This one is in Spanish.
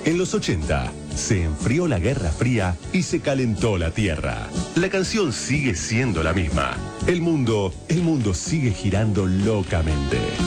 En los 80 se enfrió la Guerra Fría y se calentó la Tierra. La canción sigue siendo la misma. El mundo sigue girando locamente.